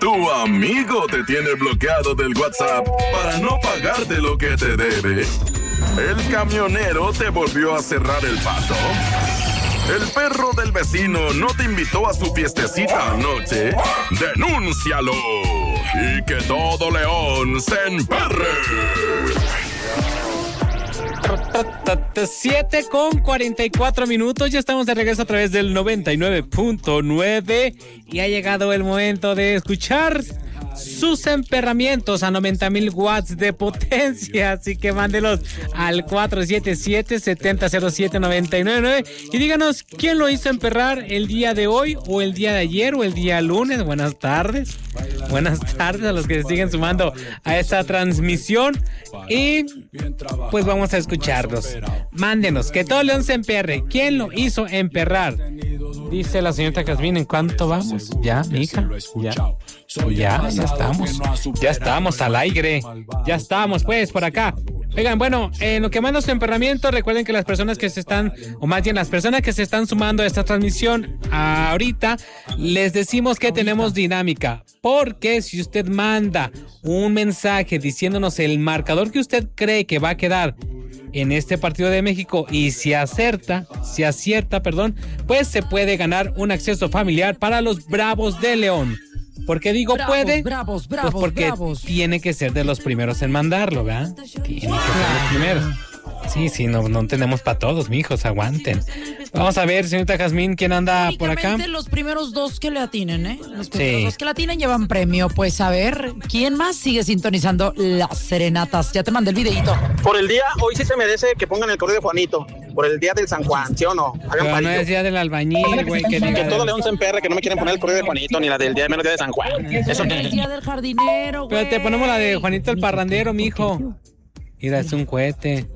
Tu amigo te tiene bloqueado del WhatsApp para no pagarte lo que te debe. El camionero te volvió a cerrar el paso. El perro del vecino no te invitó a su fiestecita anoche. ¡Denúncialo! Y que todo león se emperre. 7:44. Ya estamos de regreso a través del 99.9 y ha llegado el momento de escuchar sus emperramientos a 90,000 watts de potencia, así que mándelos al 477-7007-999 y díganos quién lo hizo emperrar el día de hoy o el día de ayer o el día lunes. Buenas tardes a los que se siguen sumando a esta transmisión y pues vamos a escucharlos. Mándenos, que todo león se emperre. ¿Quién lo hizo emperrar? Dice la señorita Jazmín, ¿en cuánto vamos? Ya, mija, ya estamos al aire. Ya estamos, pues, por acá. Oigan, bueno, en lo que manda su emperramiento, recuerden que las personas que se están, o más bien las personas que se están sumando a esta transmisión ahorita, les decimos que tenemos dinámica. Porque si usted manda un mensaje diciéndonos el marcador que usted cree que va a quedar en este partido de México y si acierta, pues se puede ganar un acceso familiar para los Bravos de León. ¿Por qué digo puede? Bravos, pues porque tiene que ser de los primeros en mandarlo, ¿verdad? Tiene que ser los primeros. Sí, no tenemos para todos, mijos, aguanten. Vamos a ver, señorita Jazmín, ¿quién anda por acá? Los primeros dos que le atinen, ¿eh? Los primeros dos que le atinen llevan premio. Pues a ver, ¿quién más sigue sintonizando las serenatas? Ya te mandé el videito. Por el día, hoy sí se merece que pongan el correo de Juanito. Por el día del San Juan, ¿sí o no? Pero no es día del albañil, güey. Que todo león se emperre, que no me quieren poner el correo de Juanito, ni la del día menos día de San Juan. Eso no es día del jardinero, güey. Pero te ponemos la de Juanito el parrandero, mijo. Mira, es un cohete.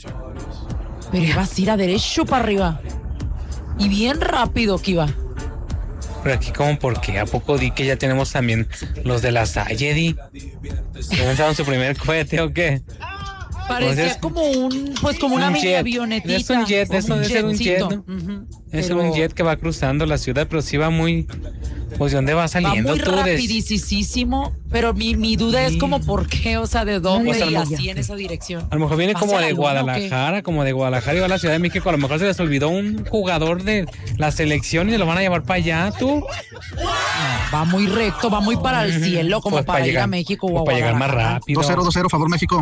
Pero vas a ir a derecho para arriba. Y bien rápido que iba. Pero aquí, ¿cómo? ¿Por qué? ¿A poco di que ya tenemos también los de la Salle, di? ¿Comenzaron su primer cohete o qué? Parecía como una mini avionetita. Es un jet, eso debe ser un jet, ¿no? Es un jet que va cruzando la ciudad, pero sí va muy... Pues, ¿de dónde va saliendo? Va muy rapidísimo, pero mi duda es como por qué, o sea, de dónde y así en esa dirección. A lo mejor viene como de Guadalajara, y va a la Ciudad de México. A lo mejor se les olvidó un jugador de la selección y se lo van a llevar para allá, tú. Va muy recto, va muy para el cielo, como pues para ir a México o a para llegar más rápido. 2-0, favor México.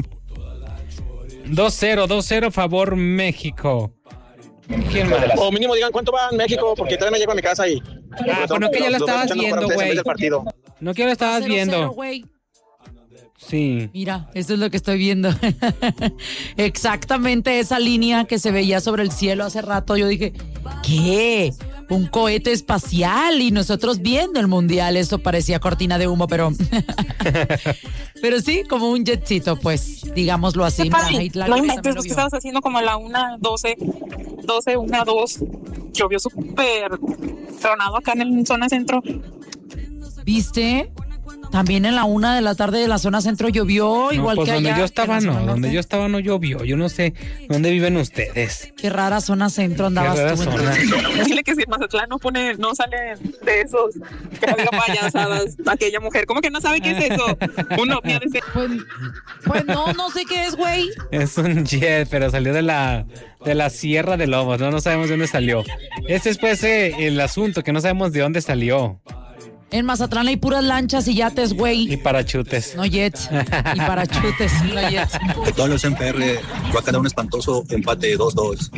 2-0, favor México. ¿Quién más? O mínimo digan cuánto va en México, porque todavía no llego a mi casa y... pues no que ya lo estabas viendo, güey. No que ya lo estabas viendo. Sí. Mira, esto es lo que estoy viendo. Exactamente esa línea que se veía sobre el cielo hace rato. Yo dije, ¿qué? Un cohete espacial y nosotros viendo el mundial. Eso parecía cortina de humo, pero... pero sí, como un jetcito, pues, digámoslo así. No inventes, que estabas haciendo como a la 1:12, 1:02. Llovió súper tronado acá en la zona centro. ¿Viste? También en la 1 de la tarde de la zona centro llovió, igual pues que allá. Donde yo estaba no llovió. Yo no sé dónde viven ustedes. Qué rara zona centro andabas tú. Dile que si Mazatlán no sale de esos, que había payasadas, aquella mujer. ¿Cómo que no sabe qué es eso? Uno pierde ese... Pues no sé qué es, güey. Es un jet, pero salió de la Sierra de Lobos, no sabemos de dónde salió. Ese es pues el asunto, que no sabemos de dónde salió. En Mazatlán hay puras lanchas y yates, güey. Y parachutes. No jets. Y parachutes, no jets. Todos los MPR va a quedar un espantoso empate 2-2.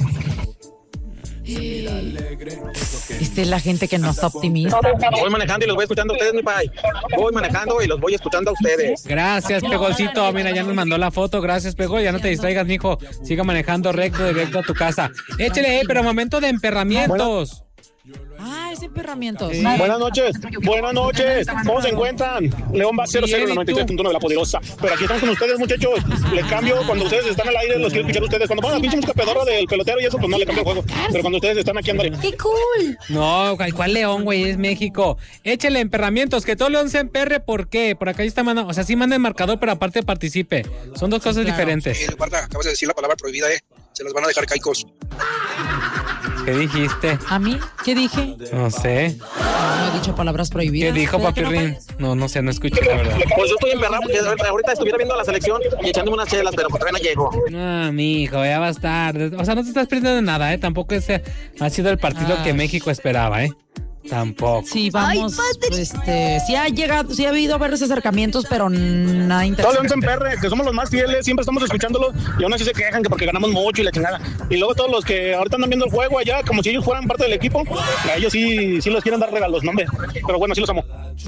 Esta es la gente que no está optimista. Voy manejando y los voy escuchando a ustedes, mi pai. Voy manejando y los voy escuchando a ustedes. Gracias, Pegolcito. Mira, ya nos mandó la foto. Gracias, Pegol. Ya no te distraigas, mijo. Siga manejando directo a tu casa. Échale, pero momento de emperramientos. Es emperramientos. Sí. Buenas noches. ¿Cómo se encuentran? León va 0-0 en la 93.1 de La Poderosa. Pero aquí estamos con ustedes, muchachos. Les cambio cuando ustedes están al aire, los quiero escuchar ustedes. Cuando pongan la pinche música pedorra del pelotero y eso, pues no le cambio el juego. Pero cuando ustedes están aquí, ándale. ¡Qué cool! No, ¿cuál León, güey? Es México. Échale emperramientos, que todo León se emperre. ¿Por qué? Por acá está mandando. O sea, sí manda el marcador, pero aparte participe. Son dos cosas diferentes. Guarda, acabas de decir la palabra prohibida, Se los van a dejar caicos. ¿Qué dijiste? ¿A mí? ¿Qué dije? No sé. No he dicho palabras prohibidas. ¿Qué dijo, Papirrín? No sé, no escuché, la verdad. Pues yo estoy emperrado porque ahorita estuviera viendo la selección y echándome unas chelas, pero pues todavía no llego. No, mijo, ya va a estar. O sea, no te estás perdiendo de nada, ¿eh? Tampoco ese ha sido el partido que México esperaba, ¿eh? Tampoco. Sí, vamos, sí ha llegado, sí ha habido varios acercamientos, pero nada interesante. Todos los PR, que somos los más fieles, siempre estamos escuchándolos y aún así se quejan que porque ganamos mucho y la chingada. Y luego todos los que ahorita andan viendo el juego allá, como si ellos fueran parte del equipo, a ellos sí los quieren dar regalos, no, hombre. Pero bueno, sí los amo.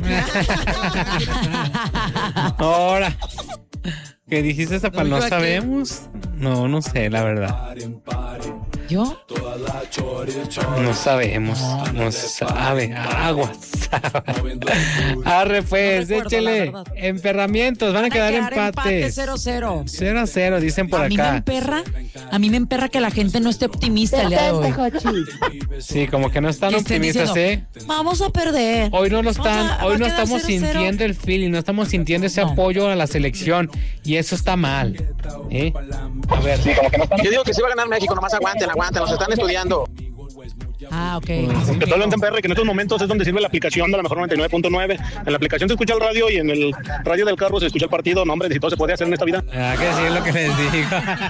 Ahora, ¿qué dijiste esa palabra? ¿No sabemos? No sé, la verdad. ¿Yo? No sabemos, no sabe, aguas. Arre pues, No recuerdo, échele. Emperramientos, van a quedar empates. 0-0. 0-0, dicen por acá. A mí me emperra que la gente no esté optimista el día de hoy. Sí, como que no están Que estén optimistas, diciendo, Vamos a perder. Hoy no lo están, Va hoy a no quedar estamos 0-0. sintiendo el feeling, no estamos sintiendo ese apoyo a la selección y eso está mal. A ver, Yo digo que sí va a ganar México, nomás aguanten, nos están estudiando. Ah, ok. Que todo lo entienden, PR, que en estos momentos es donde sirve la aplicación de la mejor 99.9. En la aplicación se escucha el radio y en el radio del carro se escucha el partido. No, hombre, si todo se puede hacer en esta vida. que sí es lo que les digo.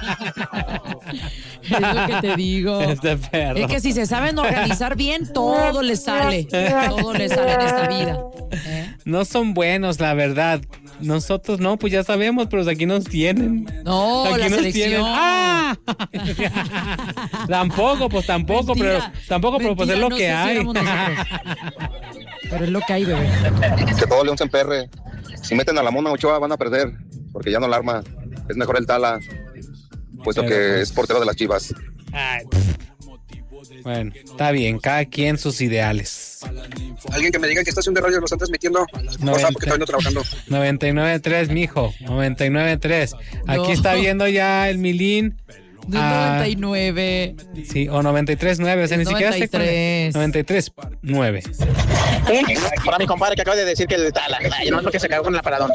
Es lo que te digo. Este perro. Es que si se saben organizar bien, todo les sale. Todo les sale en esta vida. No son buenos, la verdad. Nosotros no, pues ya sabemos, pero aquí nos tienen. No, aquí la nos selección. tienen. ¡Ah! Tampoco, pues pues es lo no que sé si hay. éramos nosotros. Pero es lo que hay, bebé. Que todo León se emperre. Si meten a la Mona Ochoa van a perder, porque ya no la arma. Es mejor el Tala, puesto que es portero de las Chivas. Ay. Bueno, está bien, cada quien sus ideales. Alguien que me diga que estación de radio lo están transmitiendo. Por favor, porque estoy no trabajando. 99.3, mijo. 99.3. Aquí No. está viendo ya el Milín. No es 99. Sí, o 93.9, o sea, ni siquiera sé cuál es. 93.9. Para mi compadre que acaba de decir que el Tala. Yo no es porque se cagó con el aparador.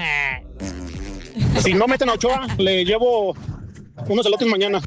Si no meten a Ochoa, le llevo unos elotes mañana.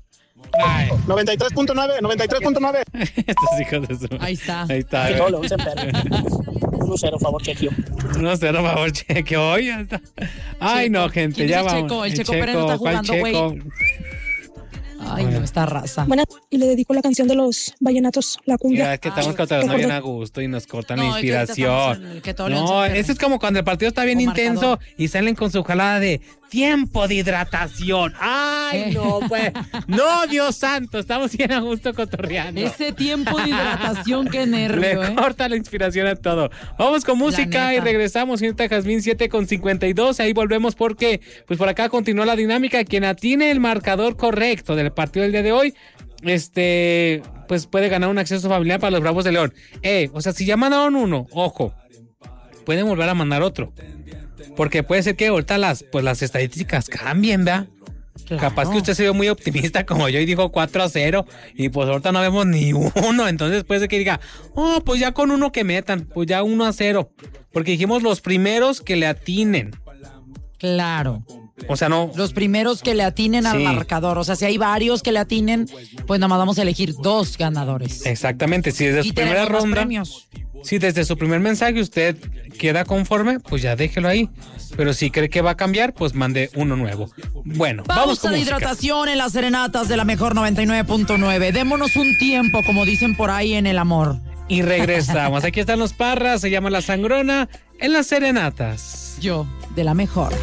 93.9. Estos hijos de su... Ahí está. Ahí está. Que todo lo usen, pero 1-0, favor, chequeo. 1-0, favor, cheque. Hoy ya está. Ay, no, gente, ¿Quién ya es el vamos. Checo? El Checo Pérez no está ¿cuál jugando, güey. Checo? Ay, no, esta raza. Buenas, y le dedico la canción de los vallenatos, la cumbia. Mira, es que estamos contando bien a gusto y nos cortan la No, es que ahorita inspiración. estamos en el que todo León No, se emperre. eso es como cuando el partido está bien O intenso marcador. y salen con su jalada de tiempo de hidratación. Ay, no, pues. No, Dios santo, estamos bien a gusto cotorreando. Ese tiempo de hidratación, qué Le nervio, corta la inspiración a todo. Vamos con música y neta. regresamos. Señorita Jazmín, 7:52. Ahí volvemos porque, pues por acá continúa la dinámica. Quien atine el marcador correcto del partido del día de hoy, pues puede ganar un acceso familiar para los Bravos de León. O sea, si ya mandaron uno, ojo, pueden volver a mandar otro. Porque puede ser que ahorita las estadísticas cambien, ¿verdad? Claro. Capaz que usted se vio muy optimista como yo y dijo 4-0 y pues ahorita no vemos ni uno, entonces puede ser que diga, pues ya con uno que metan, pues ya 1-0, porque dijimos los primeros que le atinen. Claro. O sea, no. Los primeros que le atinen al Sí. marcador. O sea, si hay varios que le atinen, pues nada más vamos a elegir 2 ganadores. Exactamente, si desde Y su primera tenemos más ronda, premios. si desde su primer mensaje usted queda conforme, pues ya déjelo ahí. Pero si cree que va a cambiar, pues mande uno nuevo. Bueno, vamos Pausa con de música. hidratación en las serenatas de la mejor 99.9. Démonos un tiempo, como dicen por ahí en el amor. Y regresamos. Aquí están los Parras, se llama La Sangrona en las serenatas. Yo, de la mejor.